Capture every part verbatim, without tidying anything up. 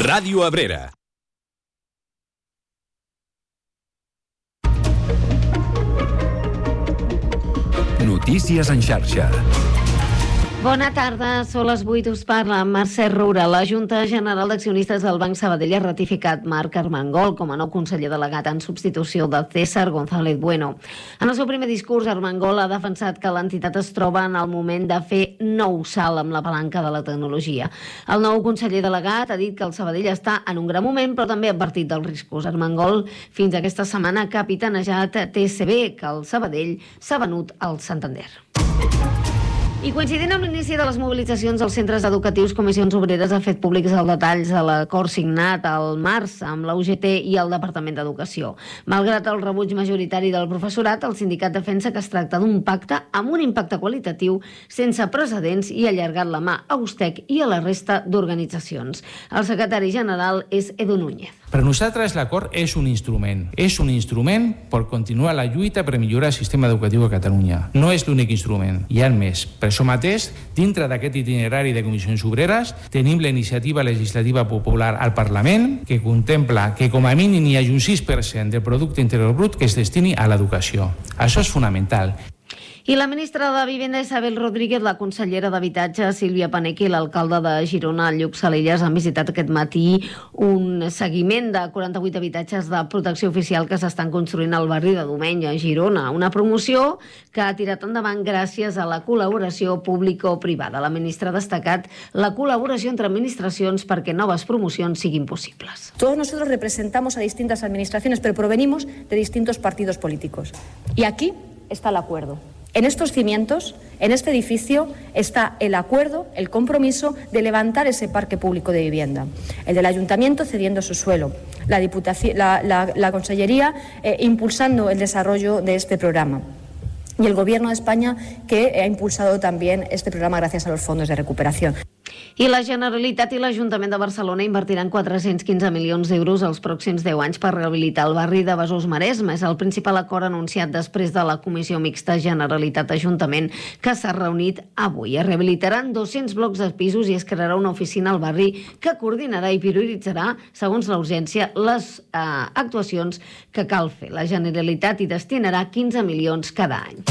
Ràdio Abrera. Notícies en xarxa. Bona tarda, són les vuit, us parla Mercè Roura. La Junta General d'Accionistes del Banc Sabadell ha ratificat Marc Armengol com a nou conseller delegat en substitució de César González Bueno. En el seu primer discurs, Armengol ha defensat que l'entitat es troba en el moment de fer nou salt amb la palanca de la tecnologia. El nou conseller delegat ha dit que el Sabadell està en un gran moment, però també ha advertit dels riscos. Armengol fins aquesta setmana ha capitanejat T S B, que el Sabadell s'ha venut al Santander. I coincidint amb l'inici de les mobilitzacions als centres educatius, Comissions Obreres ha fet públics els detalls de l'acord signat al març amb la U G T i el Departament d'Educació. Malgrat el rebuig majoritari del professorat, el sindicat defensa que es tracta d'un pacte amb un impacte qualitatiu sense precedents i ha allargat la mà a USTEC i a la resta d'organitzacions. El secretari general és Edu Núñez. Per nosaltres l'acord és un instrument. És un instrument per continuar la lluita per millorar el sistema educatiu a Catalunya. No és l'únic instrument, hi ha més. Per això mateix, dintre d'aquest itinerari de comissions obreres, tenim la iniciativa legislativa popular al Parlament que contempla que com a mínim hi hagi un sis per cent del producte interior brut que es destini a l'educació. Això és fonamental. I la ministra de Vivenda Isabel Rodríguez, la consellera d'Habitatge Sílvia Paneque i l'alcalde de Girona Lluc Salelles han visitat aquest matí un seguiment de quaranta-vuit habitatges de protecció oficial que s'estan construint al barri de Domeny, a Girona. Una promoció que ha tirat endavant gràcies a la col·laboració público-privada. La ministra ha destacat la col·laboració entre administracions perquè noves promocions siguin possibles. Todos nosotros representamos a distintas administraciones, pero provenimos de distintos partidos políticos. Y aquí está el acuerdo. En estos cimientos, en este edificio, está el acuerdo, el compromiso de levantar ese parque público de vivienda. El del Ayuntamiento cediendo su suelo, la, Diputación, la, la, la Consellería eh, impulsando el desarrollo de este programa y el Gobierno de España que ha impulsado también este programa gracias a los fondos de recuperación. I la Generalitat i l'Ajuntament de Barcelona invertiran quatre-cents quinze milions d'euros els pròxims deu anys per rehabilitar el barri de Besòs Maresme. És el principal acord anunciat després de la Comissió Mixta Generalitat-Ajuntament que s'ha reunit avui. Es rehabilitaran dos-cents blocs de pisos i es crearà una oficina al barri que coordinarà i prioritzarà, segons la urgència, les eh, actuacions que cal fer. La Generalitat hi destinarà quinze milions cada any.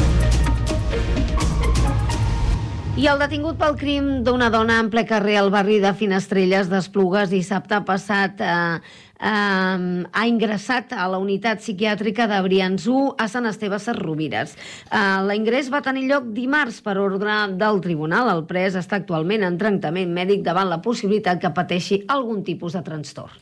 I el detingut pel crim d'una dona en ple carrer al barri de Finestrelles d'Esplugues dissabte passat eh, eh, ha ingressat a la unitat psiquiàtrica de Brians u a Sant Esteve Sesrovires. Eh, L'ingrés va tenir lloc dimarts per ordre del tribunal. El pres està actualment en tractament mèdic davant la possibilitat que pateixi algun tipus de trastorn.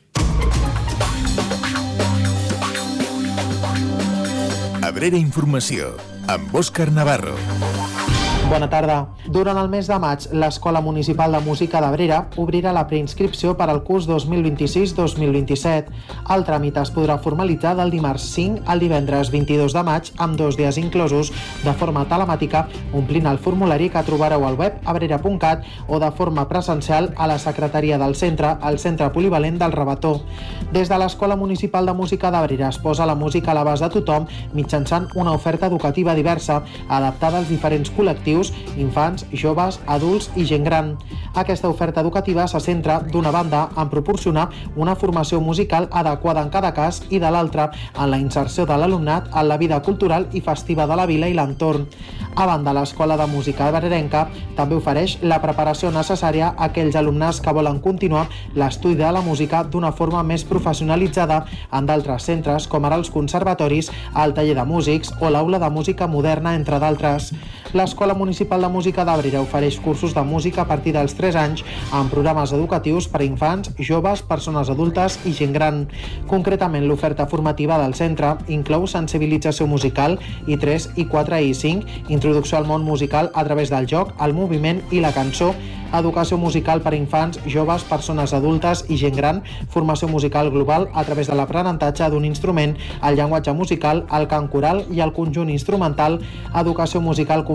Abrera Informació, amb Òscar Navarro. Bona tarda. Durant el mes de maig, l'Escola Municipal de Música d'Abrera obrirà la preinscripció per al curs dos mil vint-i-sis dos mil vint-i-set. El tràmit es podrà formalitzar del dimarts cinc al divendres vint-i-dos de maig, amb dos dies inclosos, de forma telemàtica, omplint el formulari que trobareu al web abrera punt cat o de forma presencial a la secretaria del centre, al Centre Polivalent del Rabató. Des de l'Escola Municipal de Música d'Abrera es posa la música a l'abast de tothom mitjançant una oferta educativa diversa, adaptada als diferents col·lectius, infants, joves, adults i gent gran. Aquesta oferta educativa se centra, d'una banda, en proporcionar una formació musical adequada en cada cas i, de l'altra, en la inserció de l'alumnat en la vida cultural i festiva de la vila i l'entorn. A banda, l'Escola de Música abrerenca també ofereix la preparació necessària a aquells alumnes que volen continuar l'estudi de la música d'una forma més professionalitzada en d'altres centres, com ara els conservatoris, el taller de músics o l'aula de música moderna, entre d'altres. L'Escola Municipal de Música d'Abrera ofereix cursos de música a partir dels tres anys amb programes educatius per a infants, joves, persones adultes i gent gran. Concretament, l'oferta formativa del centre inclou sensibilització musical i tres, i quatre i cinc, introducció al món musical a través del joc, el moviment i la cançó, educació musical per a infants, joves, persones adultes i gent gran, formació musical global a través de l'aprenentatge d'un instrument, el llenguatge musical, el cant coral i el conjunt instrumental, educació musical complexa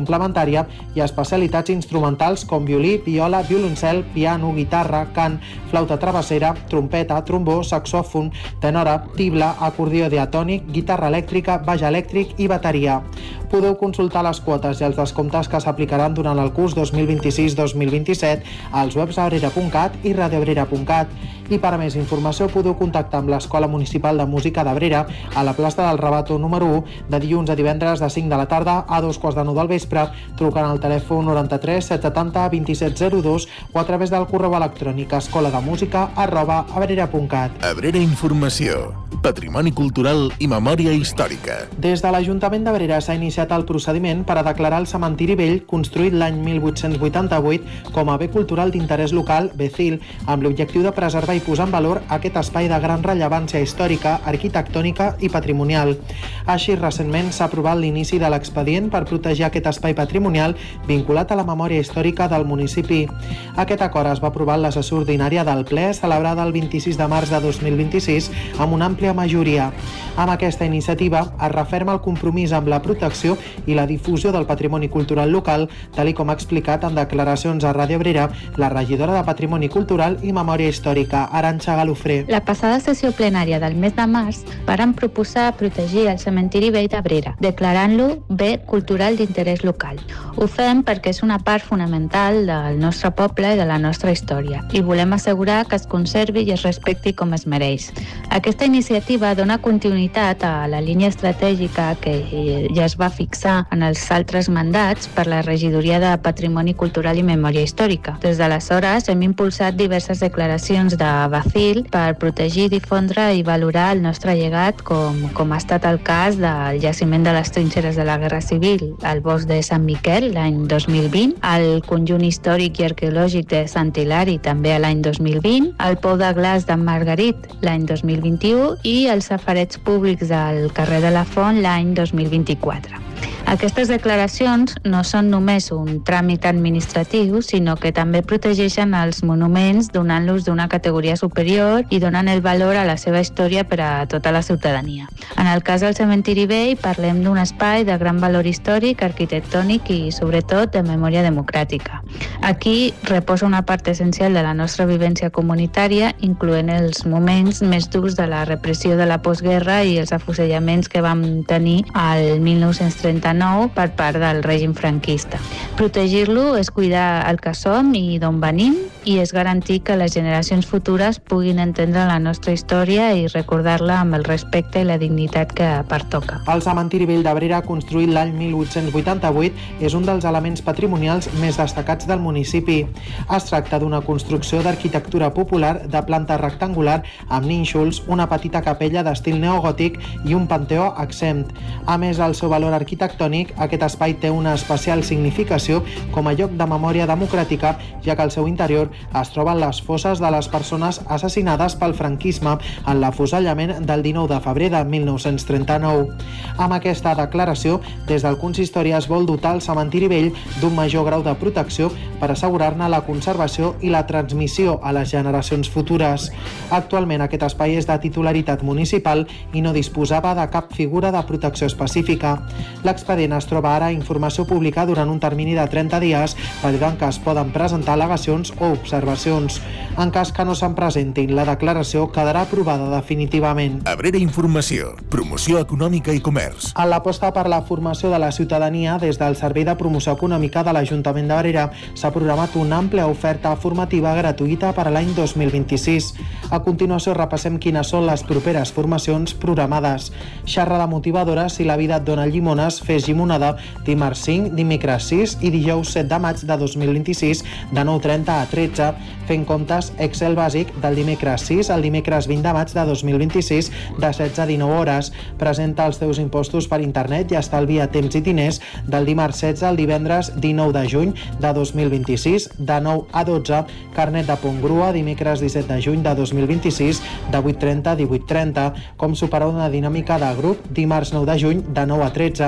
complementària i especialitats instrumentals com violí, viola, violoncel, piano, guitarra, cant, flauta travessera, trompeta, trombó, saxòfon, tenora, tibla, acordió diatònic, guitarra elèctrica, baix elèctric i bateria. Podeu consultar les quotes i els descomptes que s'aplicaran durant el curs dos mil vint-i-sis dos mil vint-i-set als webs abrera punt cat i radioabrera punt cat. I per a més informació podeu contactar amb l'Escola Municipal de Música d'Abrera a la plaça del Rabato número u de dilluns a divendres de cinc de la tarda a dos quarts de nou del vespre, trucant al telèfon noranta-tres set setanta vint-i-set zero dos o a través del correu electrònic escolademusica arroba abrera punt cat. Abrera Informació, Patrimoni Cultural i Memòria Històrica. Des de l'Ajuntament d'Abrera s'ha iniciat el procediment per a declarar el cementiri vell construït l'any mil vuit-cents vuitanta-vuit com a bé cultural d'interès local, B C I L, amb l'objectiu de preservar i posar en valor aquest espai de gran rellevància històrica, arquitectònica i patrimonial. Així, recentment s'ha aprovat l'inici de l'expedient per protegir aquest espai patrimonial vinculat a la memòria històrica del municipi. Aquest acord es va aprovar en la sessió ordinària del ple celebrada el vint-i-sis de març de dos mil vint-i-sis amb una àmplia majoria. Amb aquesta iniciativa es referma el compromís amb la protecció i la difusió del patrimoni cultural local, tal com ha explicat en declaracions a Ràdio Abrera la regidora de Patrimoni Cultural i Memòria Històrica, Arantxa Galofré. La passada sessió plenària del mes de març varen proposar protegir el cementiri vell d'Abrera, declarant-lo bé cultural d'interès local. Ho fem perquè és una part fonamental del nostre poble i de la nostra història i volem assegurar que es conservi i es respecti com es mereix. Aquesta iniciativa dona continuïtat a la línia estratègica que ja es va fixar en els altres mandats per la Regidoria de Patrimoni Cultural i Memòria Històrica. Des d'aleshores hem impulsat diverses declaracions de B C I L per protegir, difondre i valorar el nostre llegat, com, com ha estat el cas del jaciment de les trinxeres de la Guerra Civil al bosc de Sant Miquel l'any dos mil vint, el conjunt històric i arqueològic de Sant Hilari també l'any dos mil vint, el pou de glaç de Margarit l'any dos mil vint-i-u i els safarets públics del carrer de la Font l'any dos mil vint-i-quatre. Aquestes declaracions no són només un tràmit administratiu, sinó que també protegeixen els monuments donant-los d'una categoria superior i donen el valor a la seva història per a tota la ciutadania. En el cas del cementiri vell parlem d'un espai de gran valor històric, arquitectònic i sobretot de memòria democràtica. Aquí reposa una part essencial de la nostra vivència comunitària, incloent els moments més durs de la repressió de la postguerra i els afusellaments que vam tenir al mil nou-cents trenta-nou per part del règim franquista. Protegir-lo és cuidar el que som i d'on venim i és garantir que les generacions futures puguin entendre la nostra història i recordar-la amb el respecte i la dignitat que pertoca. El cementiri vell d'Abrera, construït l'any mil vuit-cents vuitanta-vuit, és un dels elements patrimonials més destacats del municipi. Es tracta d'una construcció d'arquitectura popular de planta rectangular amb nínxols, una petita capella d'estil neogòtic i un panteó exempt. A més, el seu valor arquitectònic, aquest espai té una especial significació com a lloc de memòria democràtica, ja que al seu interior es troben les fosses de les persones assassinades pel franquisme en l'afusellament del dinou de febrer de mil nou-cents trenta-nou. Amb aquesta declaració, des del consistori es vol dotar el cementiri vell d'un major grau de protecció per assegurar-ne la conservació i la transmissió a les generacions futures. Actualment aquest espai és de titularitat municipal i no disposava de cap figura de protecció específica. L'expedient es troba ara a informació pública durant un termini de trenta dies, període en què es poden presentar al·legacions o observacions. En cas que no se'n presentin, la declaració quedarà aprovada definitivament. Abrera Informació, promoció econòmica i comerç. En l'aposta per la formació de la ciutadania, des del Servei de Promoció Econòmica de l'Ajuntament d'Abrera s'ha programat una àmplia oferta formativa gratuïta per a l'any dos mil vint-i-sis. A continuació repassem quines són les properes formacions programades. Xerrada motivadora Si la vida et dona llimones, fes llimonada, dimarts cinc, dimecres sis i dijous set de maig de dos mil vint-i-sis de nou trenta a tretze, fent comptes Excel bàsic del dimecres sis al dimecres vint de maig de dos mil vint-i-sis de setze a dinou hores. Presenta els teus impostos per internet i estalvia temps i diners del dimarts setze al divendres dinou de juny de dos mil vint-i-sis de nou a dotze, carnet de pont grua dimecres disset de juny de dos mil vint-i-sis de vuit trenta a divuit trenta, com superar una dinàmica de grup dimarts nou de juny de nou a tretze i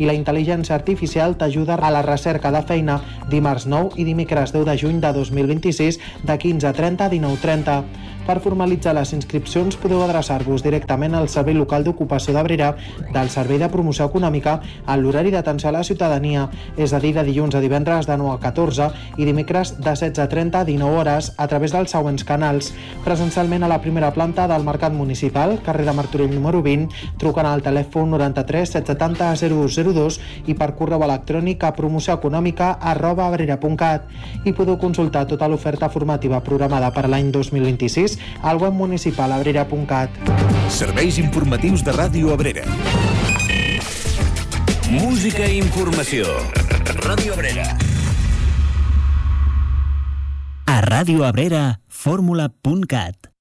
i la intel·ligència artificial t'ajuda a la recerca de feina dimarts nou i dimecres deu de juny de dos mil vint-i-sis de quinze trenta a dinou trenta. Per formalitzar les inscripcions podeu adreçar-vos directament al Servei Local d'Ocupació d'Abrera del Servei de Promoció Econòmica en l'horari d'atenció a la ciutadania, és a dir, de dilluns a divendres de nou a catorze i dimecres de setze trenta a dinou hores a través dels següents canals. Presencialment a la primera planta del Mercat Municipal, carrer de Martorell número vint, trucant al telèfon noranta-tres set setanta zero zero dos i per correu electrònic a promocioeconòmica arroba abrera punt cat. I podeu consultar tota l'oferta formativa programada per l'any dos mil vint-i-sis al web municipal abrera punt cat. Serveis informatius de Ràdio Abrera. Música i informació. Ràdio Abrera. A Ràdio Abrera, fórmula punt cat.